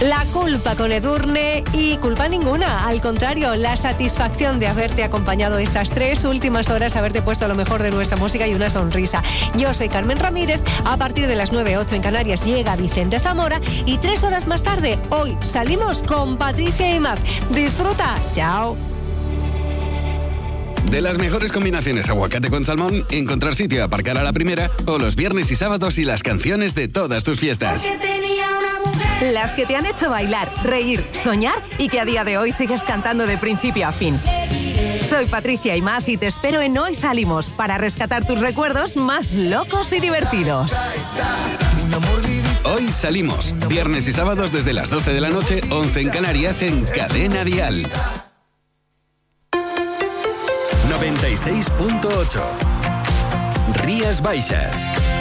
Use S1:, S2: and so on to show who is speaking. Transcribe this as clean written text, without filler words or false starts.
S1: La culpa con Edurne y culpa ninguna. Al contrario, la satisfacción de haberte acompañado estas 3 últimas horas, haberte puesto lo mejor de nuestra música y una sonrisa. Yo soy Carmen Ramírez. A partir de las 9:08 en Canarias llega Vicente Zamora y 3 horas más tarde, hoy salimos con Patricia Imaz. Disfruta. Chao.
S2: De las mejores combinaciones aguacate con salmón, encontrar sitio a aparcar a la primera, o los viernes y sábados y las canciones de todas tus fiestas.
S3: Las que te han hecho bailar, reír, soñar y que a día de hoy sigues cantando de principio a fin. Soy Patricia Imaz y te espero en Hoy Salimos para rescatar tus recuerdos más locos y divertidos.
S2: Hoy Salimos, viernes y sábados desde las 12 de la noche, 11 en Canarias, en Cadena Dial. 96.8 Rías Baixas.